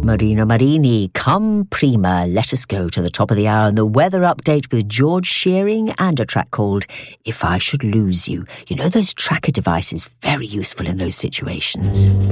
Marino Marini, Come Prima. Let us go to the top of the hour and the weather update with George Shearing and a track called If I Should Lose You. You know, those tracker devices, very useful in those situations.